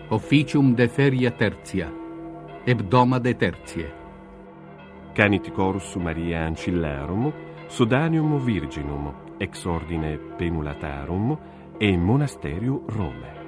officium de feria tertia, hebdomade tertie. Canit corus Maria Ancillarum, Sodanium Virginum, ex ordine Penulatarum, e Monasterio Rome.